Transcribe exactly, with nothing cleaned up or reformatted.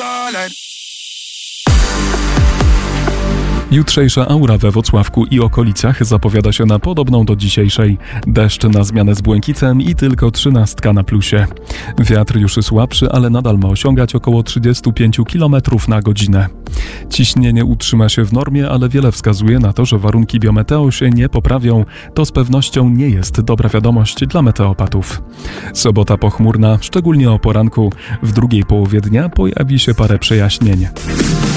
Jutrzejsza aura we Włocławku i okolicach zapowiada się na podobną do dzisiejszej. Deszcz na zmianę z błękitem i tylko trzynastka na plusie. Wiatr już słabszy, ale nadal ma osiągać około trzydzieści pięć kilometrów na godzinę. Ciśnienie utrzyma się w normie, ale wiele wskazuje na to, że warunki biometeo się nie poprawią. To z pewnością nie jest dobra wiadomość dla meteopatów. Sobota pochmurna, szczególnie o poranku. W drugiej połowie dnia pojawi się parę przejaśnień.